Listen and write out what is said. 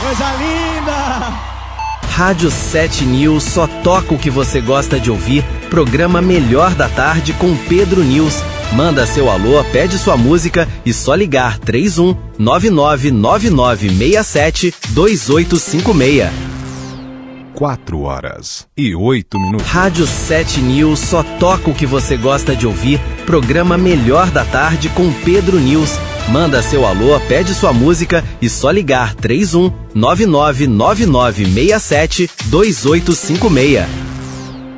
Coisa linda! Rádio 7 News só toca o que você gosta de ouvir. Programa Melhor da Tarde com Pedro News. Manda seu alô, pede sua música e só ligar 31 999967 2856. 4h08. Rádio 7 News só toca o que você gosta de ouvir. Programa Melhor da Tarde com Pedro News. Manda seu alô, pede sua música e só ligar 31 999967 2856.